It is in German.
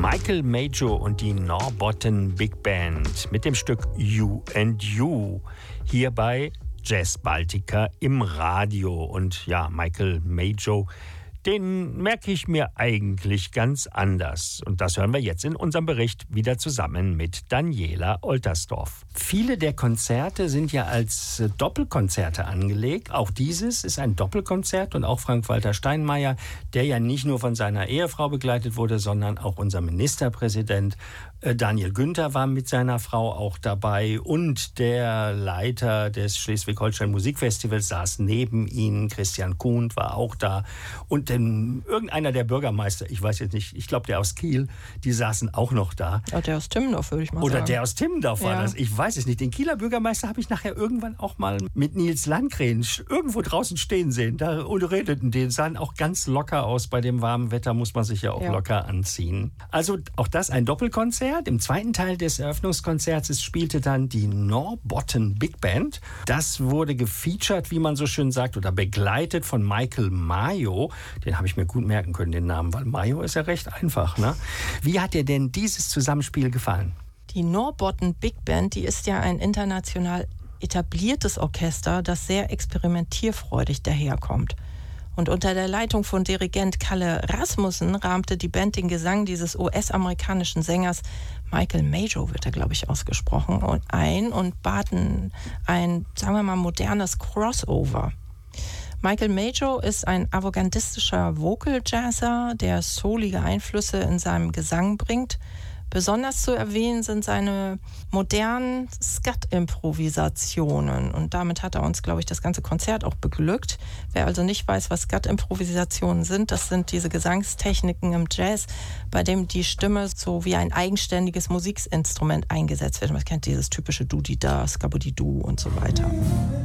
Michael Majo und die Norrbotten Big Band mit dem Stück You and You. Hier bei Jazz Baltica im Radio. Und ja, Michael Majo, den merke ich mir eigentlich ganz anders. Und das hören wir jetzt in unserem Bericht wieder zusammen mit Daniela Oltersdorf. Viele der Konzerte sind ja als Doppelkonzerte angelegt. Auch dieses ist ein Doppelkonzert. Und auch Frank-Walter Steinmeier, der ja nicht nur von seiner Ehefrau begleitet wurde, sondern auch unser Ministerpräsident Daniel Günther war mit seiner Frau auch dabei. Und der Leiter des Schleswig-Holstein Musikfestivals saß neben ihnen. Christian Kuhn war auch da. Und irgendeiner der Bürgermeister, ich weiß jetzt nicht, ich glaube der aus Kiel, die saßen auch noch da. Ja, der aus Timmendorf, würde ich mal sagen. Oder der aus Timmendorf war das, ich weiß es nicht. Den Kieler Bürgermeister habe ich nachher irgendwann auch mal mit Nils Landgren irgendwo draußen stehen sehen. Da redeten die, sahen auch ganz locker aus. Bei dem warmen Wetter muss man sich ja auch locker anziehen. Also auch das ein Doppelkonzert. Im zweiten Teil des Eröffnungskonzerts spielte dann die Norrbotten Big Band. Das wurde gefeatured, wie man so schön sagt, oder begleitet von Michael Majo. Den habe ich mir gut merken können, den Namen, weil Majo ist ja recht einfach, ne? Wie hat dir denn dieses Zusammenspiel gefallen? Die Norrbotten Big Band, die ist ja ein international etabliertes Orchester, das sehr experimentierfreudig daherkommt. Und unter der Leitung von Dirigent Kalle Rasmussen rahmte die Band den Gesang dieses US-amerikanischen Sängers, Michael Majo wird er, glaube ich, ausgesprochen, und baten ein, sagen wir mal, modernes Crossover. Michael Majo ist ein avantgardistischer Vocal-Jazzer, der soulige Einflüsse in seinem Gesang bringt. Besonders zu erwähnen sind seine modernen Skat-Improvisationen. Und damit hat er uns, glaube ich, das ganze Konzert auch beglückt. Wer also nicht weiß, was Skat-Improvisationen sind, das sind diese Gesangstechniken im Jazz, bei dem die Stimme so wie ein eigenständiges Musikinstrument eingesetzt wird. Man kennt dieses typische Du-Di-Da, Skabudi-Du und so weiter.